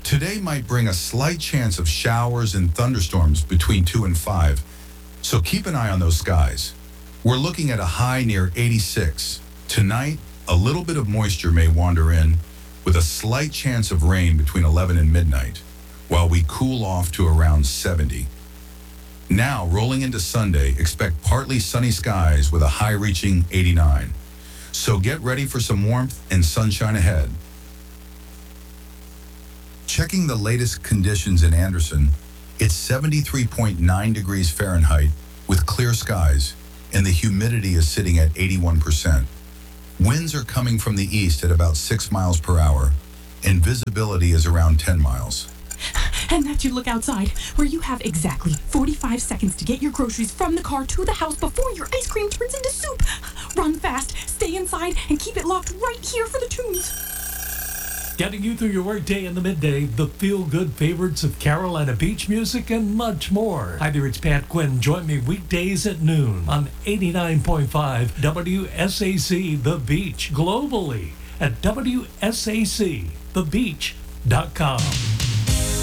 Today might bring a slight chance of showers and thunderstorms between 2 and 5, so keep an eye on those skies. We're looking at a high near 86. Tonight, a little bit of moisture may wander in, with a slight chance of rain between 11 and midnight, while we cool off to around 70. Now, rolling into Sunday, expect partly sunny skies with a high reaching 89. So get ready for some warmth and sunshine ahead. Checking the latest conditions in Anderson, it's 73.9 degrees Fahrenheit with clear skies, and the humidity is sitting at 81%. Winds are coming from the east at about 6 miles per hour, and visibility is around 10 miles. And that's your look outside, where you have exactly 45 seconds to get your groceries from the car to the house before your ice cream turns into soup. Run fast, stay inside, and keep it locked right here for the tunes. Getting you through your workday in the midday, the feel-good favorites of Carolina beach music, and much more. Hi there, it's Pat Quinn. Join me weekdays at noon on 89.5 WSAC The Beach, globally at WSACThebeach.com.